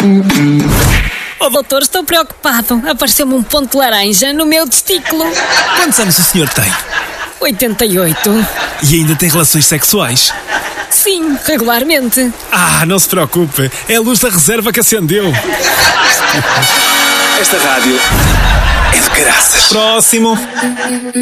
Oh, doutor, estou preocupado. Apareceu-me um ponto laranja no meu testículo. Quantos anos o senhor tem? 88. E ainda tem relações sexuais? Sim, regularmente. Não se preocupe. É a luz da reserva que acendeu. Esta rádio é de caraças. Próximo.